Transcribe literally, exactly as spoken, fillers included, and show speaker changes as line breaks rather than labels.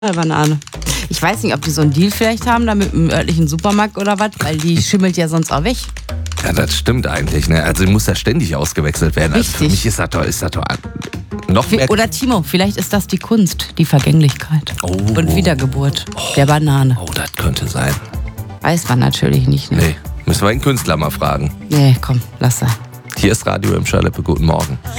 Banane. Ich weiß nicht, ob die so einen Deal vielleicht haben, da mit einem örtlichen Supermarkt oder was, weil die schimmelt ja sonst auch weg.
Ja, das stimmt eigentlich. Ne? Also die muss ja ständig ausgewechselt werden. Also für mich ist das doch, ist das doch noch mehr.
Oder Timo, vielleicht ist das die Kunst, die Vergänglichkeit
oh.
und Wiedergeburt oh. der Banane.
Oh, das könnte sein.
Weiß man natürlich nicht. Ne?
Nee, müssen wir einen Künstler mal fragen.
Nee, komm, lass sein.
Hier ist Radio im Schaleppe. Guten Morgen.